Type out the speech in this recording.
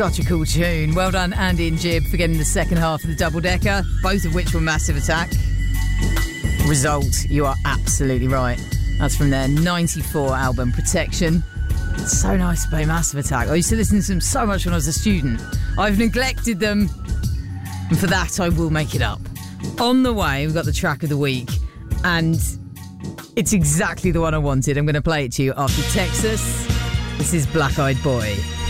Such a cool tune. Well done, Andy and Jib, for getting the second half of the double-decker, both of which were Massive Attack. Result, you are absolutely right. That's from their 94 album, Protection. It's so nice to play Massive Attack. I used to listen to them so much when I was a student. I've neglected them, and for that I will make it up. On the way, we've got the track of the week, and it's exactly the one I wanted. I'm going to play it to you after Texas. This is Black Eyed Boy.